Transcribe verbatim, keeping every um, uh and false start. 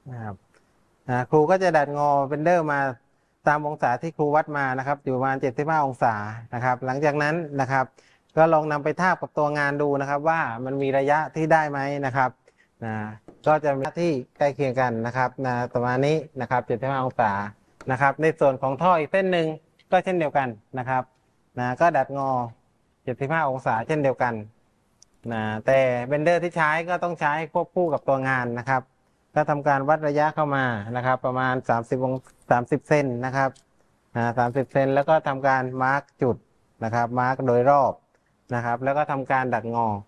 นะครับครูก็จะดัดงอเบนเดอร์มาตามองศาที่ครูวัดมานะครับอยู่ประมาณเจ็ดสิบห้าองศานะครับหลังจากนั้นนะครับก็ลองนำไปทาบกับตัวงานดูนะครับว่ามันมีระยะที่ได้ไหมนะครับนะก็จะมีที่ใกล้เคียงกันนะครับนะประมาณนี้นะครับเจ็ดสิบห้าองศานะครับในส่วนของท่ออีกเส้นหนึ่งก็เช่นเดียวกันนะครับนะก็ดัดงอเจ็ดสิบห้าองศาเช่นเดียวกันนะแต่เบนเดอร์ที่ใช้ก็ต้องใช้ควบคู่กับตัวงานนะครับก็ทำการวัดระยะเข้ามานะครับประมาณสามสิบองสามสิบเซนนะครับนะสามสิบเซนแล้วก็ทำการมาร์กจุดนะครับมาร์กโดยรอบนะครับแล้วก็ทำการดัดงอ